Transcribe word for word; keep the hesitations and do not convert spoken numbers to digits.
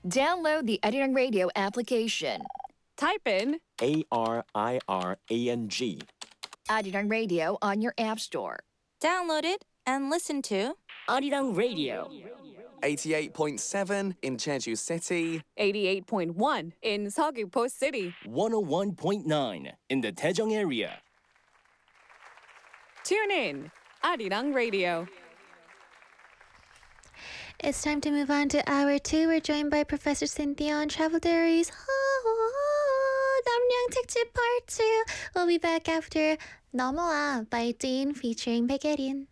Download the Arirang Radio application. Type in A R I R A N G. Arirang Radio on your app store. Download it and listen to Arirang Radio. eighty-eight point seven in Jeju City. eighty-eight point one in Seogwipo City. one oh one point nine in the Daejeong area. Tune in, Arirang Radio. It's time to move on to hour two. We're joined by Professor Cynthia on Travel Diaries. Namnyang Tikchip Part two. We'll be back after 넘어와 by Dean featuring Baekhyun.